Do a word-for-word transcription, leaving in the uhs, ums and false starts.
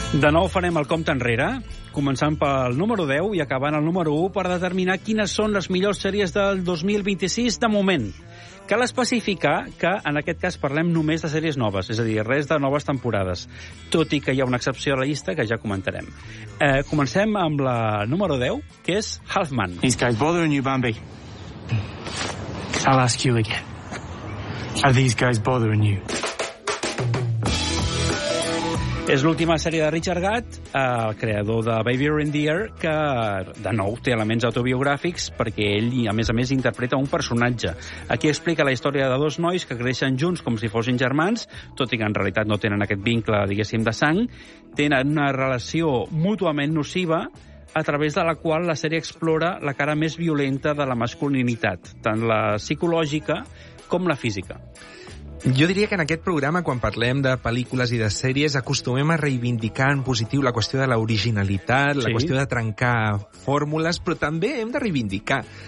De nou farem el compte enrere, començant pel número deu i acabant el número u per determinar quines són les millors sèries del dos mil vint-i-sis de moment. Cal especificar que, en aquest cas, parlem només de sèries noves, és a dir, res de noves temporades, tot i que hi ha una excepció a la llista que ja comentarem. Eh, comencem amb la número deu, que és Halfman. These guys bothering you, Bambi? I'll ask you again. Are these guys bothering you? És l'última sèrie de Richard Gatt, el creador de Baby Reindeer, que, de nou, té elements autobiogràfics perquè ell, a més a més, interpreta un personatge. Aquí explica la història de dos nois que creixen junts com si fossin germans, tot i que en realitat no tenen aquest vincle, diguéssim, de sang, tenen una relació mútuament nociva a través de la qual la sèrie explora la cara més violenta de la masculinitat, tant la psicològica com la física. Jo diria que en aquest programa, quan parlem de pel·lícules i de sèries, acostumem a reivindicar en positiu la qüestió de l'originalitat, la Sí. qüestió de trencar fórmules, però també hem de reivindicar